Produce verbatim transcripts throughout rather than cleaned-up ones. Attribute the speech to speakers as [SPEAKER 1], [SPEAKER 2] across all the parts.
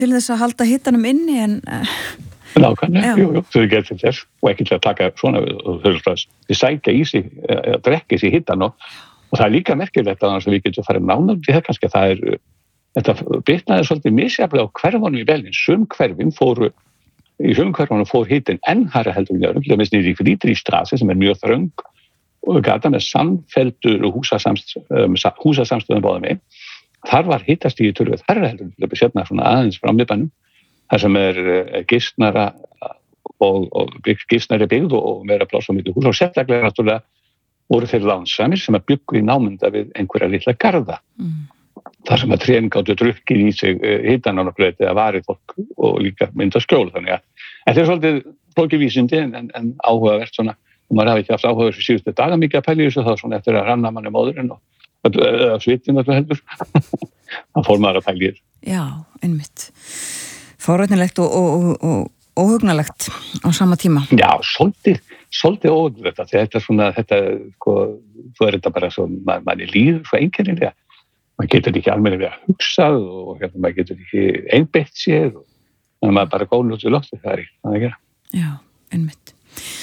[SPEAKER 1] Til þess að halda hitanum inni en...
[SPEAKER 2] Nákvæmlega, jú, jú, þau getur þess og ekki til að taka svona og þau sækja í sig, eða drekka í sig hitan og, og það er líka merkilegt að við getum farið nánar til það kannski að það er, þetta bitnaði svolítið misjaflega á hverfunum í Berlín, sum hverfin fóru, í sum hverfunum fór hitin enn hærra heldur en öðrum, til að misnir í Friedrichstraße sem er mjög þröng og gata með samfelldur og húsasamstöðum báðum með, þar var hitastigið töluvert hærra heldur til að sérna svona aðeins frá miðbænum. Það sem er gistnara og, og gistnari byggð og meira pláss á milli húsa og sérstaklega náttúrulega voru þeir lánsamir sem að byggu í námunda við einhverja litla garða. Mm. Þar sem að trén gátu drukkið í sig hitan á nokkuð eða varið fólk og líka mynda skjól. Þannig að þetta er svolítið flókið vísindi en, en áhugavert svona og maður hafi ekki haft áhuga þessu síðustu daga mikið að pæla í þessu þá svona eftir að ranna manni móðurinn og eða svitin öllu heldur. Það fór maður að pæla í þessu.
[SPEAKER 1] Já, einmitt. Forvitnilegt og, og, og, og óhugnalegt á sama tíma.
[SPEAKER 2] Já, svolítið, svolítið óhugnalegt. Þetta er svona, þetta, sko, svo er þetta bara svo, man, manni líður svo einkennilega. Man getur ekki almennilega hugsað og hérna, maður getur ekki einbeitt sér og þannig að maður bara góður út í loftið, það er ekki, það er að gera.
[SPEAKER 1] Já, einmitt.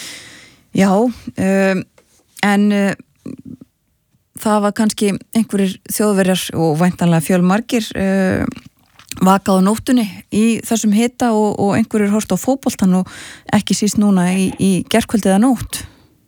[SPEAKER 1] Já, um, en uh, það var kannski einhverjir þjóðverjar og væntanlega fjölmargir uh, vakað á nóttunni í þessum hita og, og einhverjir horft á fótboltan og ekki síst núna í, í gærkvöldið að nótt.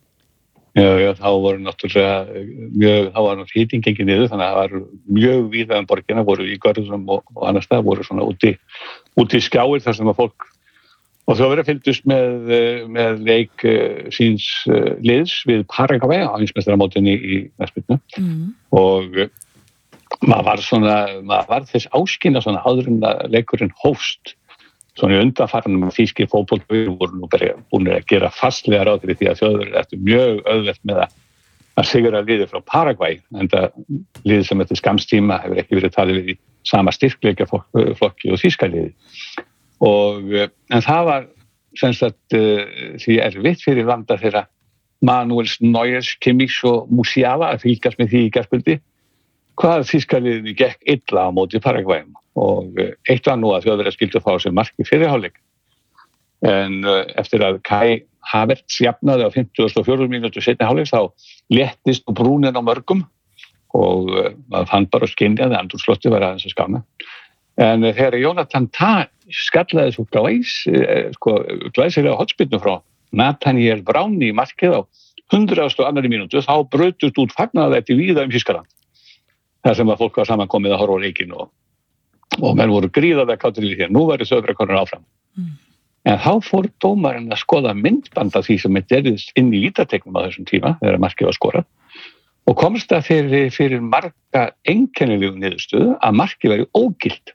[SPEAKER 2] Já, já, þá voru náttúrulega mjög, þá var náttúrulega hitin gengið niður, þannig að það var mjög víða um borgina, voru í görðum og, og annars það, voru svona úti, úti skjáir þar sem að fólk og þau verið að fylgdust með, með leik síns liðs við Paraguay á heimsmeistaramótinu í knattspyrnu mm. og maður var svona, maður var þess áskynja svona áður en að leikurinn hófst svona í undanfarnum að þýskir fótboltar voru nú bara búin að gera fastlega ráð fyrir því að þjóðverðir eftir mjög auðvelt með að, að sigra liðið frá Paraguay en það liðið sem eftir skamstíma hefur ekki verið talið við í sama styrkleika flokki og þýska liðið og en það var sem sagt því erfitt fyrir landa þeirra Manuels Neuers, Kimmich og Musiala að fylgjast með því í gærkvöldi hvað þýskaliðið gekk illa á móti Paraguay og eitt var nú að þjóðverðir skildu fá sér mark í fyrri hálfleik en eftir að Kai Havertz jafnaði á fimmtugasta og fjórðu mínútu seinni hálfleiks þá léttist og brúnin á mörgum og maður fann bara að skynja það andrúmsloftið var aðeins að skána en þegar Jonathan Tah skallaði svo glæs sko, glæsilega hotspyrnu frá Nathaniel Brown í markið á hundrað og annarri mínútu þá brutust út fagnaðarlæti víða um Þýskaland þar sem að fólk var samankomið að horfa á leikinn og, og menn voru gríðarlega kátir í því nú væri Söðfrakonur áfram mm. en þá fór dómarinn að skoða myndband af því sem gerðist inn í vítateiknum á þessum tíma þegar markið var skorað og komst það fyrir, fyrir marga einkennilegu niðurstöðu að markið væri ógilt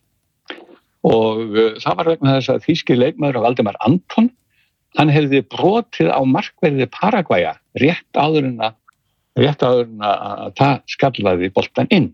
[SPEAKER 2] og uh, það var vegna þess að þýski leikmaður af Valdimar Anton hann hefði brotið á markverði Paraguaya rétt áður en að rétt áður en að það skallaði boltan inn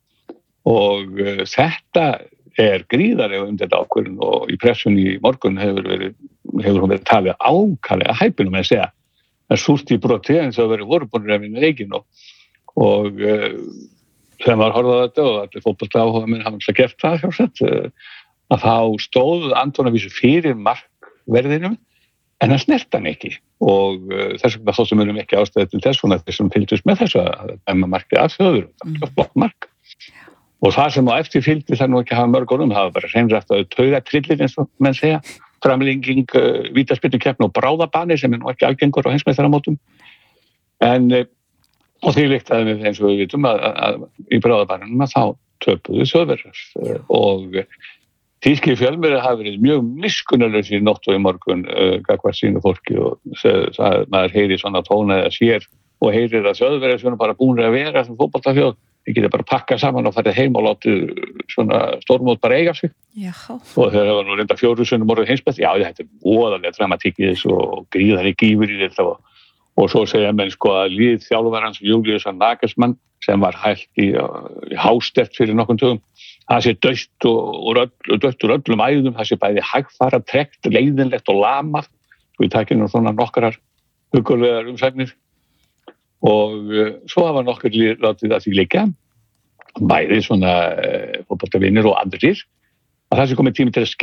[SPEAKER 2] og uh, þetta er gríðarlega um þetta ákvörðun og í pressunni í morgun hefur verið hefur hún verið talið ákaflega hæpinum með að segja að súrt í broti eins og verið vorubunir af einu leikin og, og uh, þegar maður horfði á þetta og allir fótbolta áhuga minn hafa alltaf gert það sjálfsagt uh, að þá stóð Anton að vísu fyrir markverðinum en hann snert hann ekki og uh, þess vegna þóttum við ekki ástæði til þess svona þessum fylgdust með þessu að dæma markið af þjóður mm. flott mark og það sem á eftir fylgdi það nú ekki hafa mörg orðum það var bara hreinrætt að tauga trillir eins og menn segja framlenging, uh, vítaspyrnukeppni og bráðabani sem er nú ekki algengur á heimsmeistaramótum en uh, og því líktaði við eins og við vitum að, að, að í bráðabanum að þá töpuðu Þjóðverjar uh, og þýskir fjölmiðlar hafa verið mjög miskunnarlausir í nótt og í morgun uh, gagnvart sínu fólki og það, það, maður heyrir svona tóna eða sér og heyrir að Þjóðverjar svona bara búin að vera sem fótboltaþjóð, þeir geta bara pakkað saman og farið heim og látið svona stórmót bara eiga sig
[SPEAKER 1] Já.
[SPEAKER 2] og þeir hafa nú reynda fjóru sunnum orðið heimsbest, já þetta er voðalega dramatík í þessu og gríðari gífur í þetta og, og svo segja menn sko að lið þjálfarans Julius Nagelsmann sem var hægt í, í hástert fyrir nokkrum tögum það sé dögt og, og dögt úr öllum æðum, það sé bæði hægfara, trekt, leiðinlegt og lamað og við takjum nú svona nokkrar huggulegar umsagnir og uh, svo hafa nokkur látið að því líka bæði svona uh, fótboltavinir og aðrir að það sé komið tími til að